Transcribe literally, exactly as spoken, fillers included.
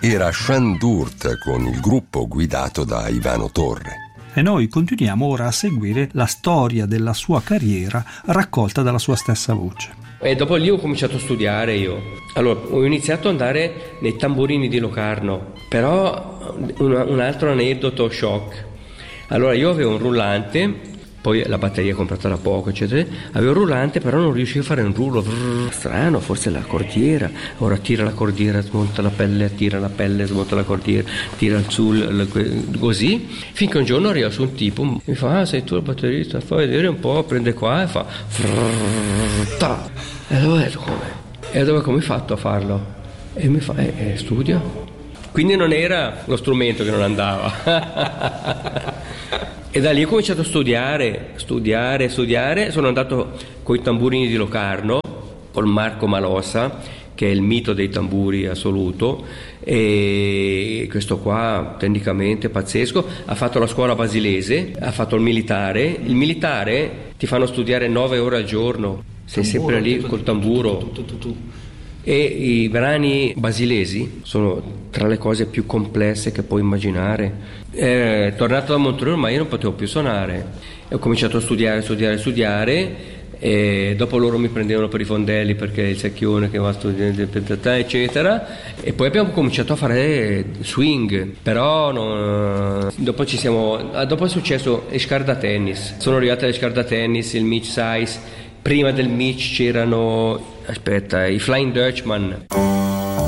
era Schandurt con il gruppo guidato da Ivano Torre. E noi continuiamo ora a seguire la storia della sua carriera raccolta dalla sua stessa voce. E dopo lì ho cominciato a studiare io. Allora ho iniziato ad andare nei tamburini di Locarno, però un, un altro aneddoto shock. Allora io avevo un rullante, poi la batteria comprata da poco eccetera, avevo un rullante però non riuscivo a fare un rullo. Brrr, strano, forse la cordiera, ora tira la cordiera, smonta la pelle, tira la pelle, smonta la cordiera, tira il sul, così, finché un giorno arriva su un tipo, mi fa: ah, sei tu il batterista, fai vedere un po', prende qua e fa frrr, ta. E dove ho detto come? E dove come hai fatto a farlo? E mi fa, eh, eh, studio. Quindi non era lo strumento che non andava. E da lì ho cominciato a studiare, studiare, studiare. Sono andato con i tamburini di Locarno, col Marco Malossa, che è il mito dei tamburi assoluto, e questo qua tecnicamente pazzesco. Ha fatto la scuola basilese, ha fatto il militare. Il militare ti fanno studiare nove ore al giorno, sei sempre lì col tamburo. E i brani basilesi sono tra le cose più complesse che puoi immaginare. Eh, tornato da Montreux ormai io non potevo più suonare e ho cominciato a studiare, studiare, studiare, e dopo loro mi prendevano per i fondelli perché il secchione che va a studiare eccetera, e poi abbiamo cominciato a fare swing, però non... dopo ci siamo dopo è successo le scarda tennis, sono arrivate le scarda tennis, il Mitch Size. Prima del Mitch c'erano, aspetta, i Flying Dutchman.